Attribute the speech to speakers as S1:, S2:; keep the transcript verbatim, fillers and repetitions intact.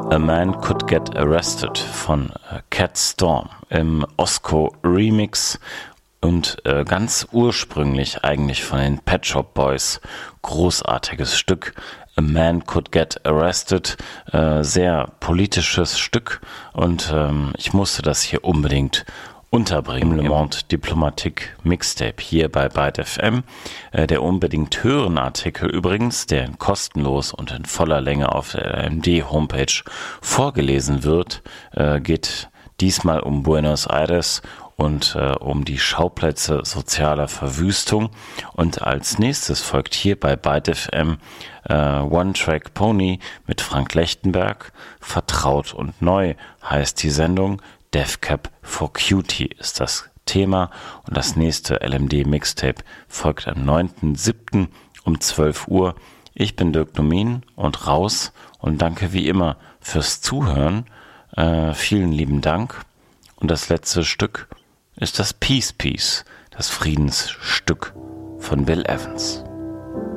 S1: A Man Could Get Arrested von äh, Cat Storm im Osco Remix und äh, ganz ursprünglich eigentlich von den Pet Shop Boys. Großartiges Stück. A Man Could Get Arrested, äh, sehr politisches Stück und ähm, ich musste das hier unbedingt unterbringen. Le Monde Diplomatique Mixtape hier bei Byte F M. Äh, der unbedingt hören Artikel übrigens, der in kostenlos und in voller Länge auf der L M D-Homepage vorgelesen wird, äh, geht diesmal um Buenos Aires und äh, um die Schauplätze sozialer Verwüstung. Und als nächstes folgt hier bei Byte F M äh, One Track Pony mit Frank Lechtenberg. Vertraut und neu heißt die Sendung. Death Cab for Cutie ist das Thema und das nächste L M D-Mixtape folgt am neunten siebten um zwölf Uhr. Ich bin Dirk Nomin und raus und danke wie immer fürs Zuhören. Äh, vielen lieben Dank. Und das letzte Stück ist das Peace Piece, das Friedensstück von Bill Evans.